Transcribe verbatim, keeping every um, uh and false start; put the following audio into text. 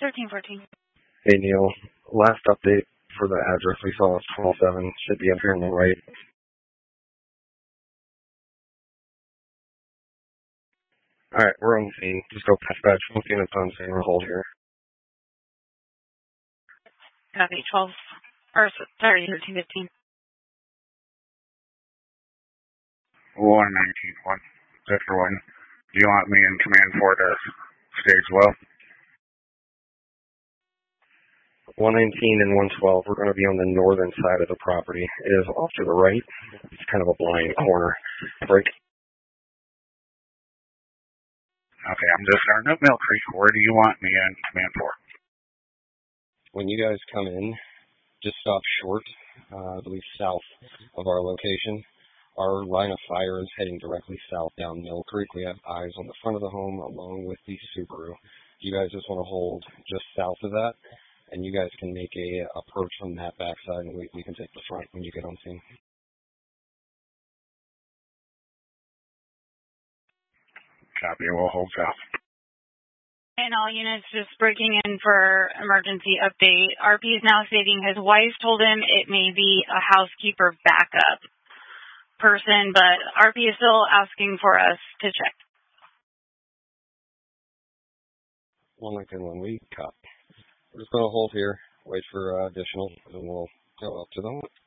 thirteen fourteen. Hey, Neil. Last update for the address we saw is twelve seven. Should be up here on the right. Alright, we're on the scene. Just go dispatch. One units on scene. We'll hold here. Copy, twelve, or sorry, thirteen fifteen. one nineteen one. Victor one. Do you want me in command for the stage well? one nineteen and one twelve. We're going to be on the northern side of the property. It is off to the right. It's kind of a blind corner. Break. Okay, I'm just starting up Mill Creek. Where do you want me in command for? When you guys come in, just stop short, uh, I believe south of our location. Our line of fire is heading directly south down Mill Creek. We have eyes on the front of the home along with the Subaru. You guys just want to hold just south of that, and you guys can make a approach from that backside, and we, we can take the front when you get on scene. Copy, we'll hold south. And all units just breaking in for emergency update. R P is now stating his wife told him it may be a housekeeper backup person, but R P is still asking for us to check. One nineteen one week, copy. We're just going to hold here, wait for uh, additional, and we'll go up to them.